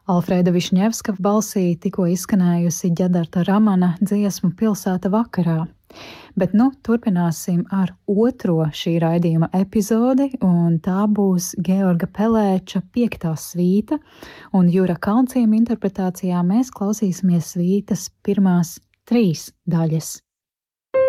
Alfrēda Višņevska balsī tikko izskanējusi Ģedarta Ramana dziesmu Pilsēta vakarā. Bet turpināsim ar otro šī raidījuma epizodi, un tā būs Georga Pelēča 5. svīta, un Jura Kalnciema interpretācijā mēs klausīsimies svītas pirmās 3 daļas.